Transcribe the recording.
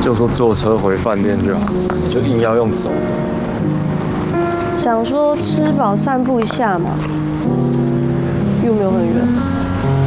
就说坐车回饭店就好，你就硬要用走。 想说吃饱散步一下嘛，又没有很远。